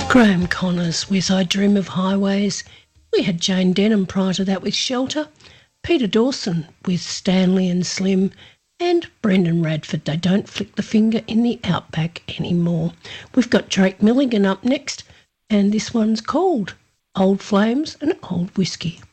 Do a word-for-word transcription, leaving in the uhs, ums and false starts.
Graham Connors with I Dream of Highways. We had Jane Denham prior to that with Shelter, Peter Dawson with Stanley and Slim, and Brendan Radford, They Don't Flick the Finger in the Outback Anymore. We've got Drake Milligan up next, and this one's called Old Flames and Old Whiskey.